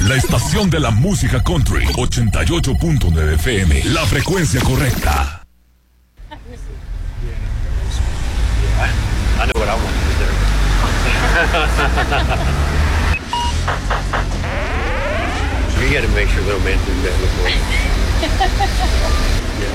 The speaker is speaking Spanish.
La estación de la música country, 88.9 FM, la frecuencia correcta. I know what I want to do. You got to make sure little man do that before.